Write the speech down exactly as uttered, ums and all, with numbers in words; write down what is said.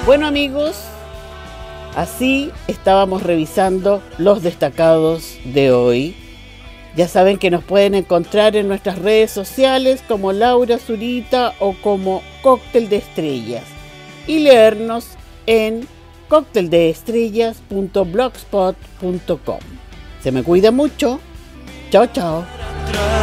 Bueno, amigos, así estábamos revisando los destacados de hoy. Ya saben que nos pueden encontrar en nuestras redes sociales como Laura Zurita o como Cóctel de Estrellas y leernos en cóctel de estrellas punto blogspot punto com. Se me cuida mucho. Chao, chao.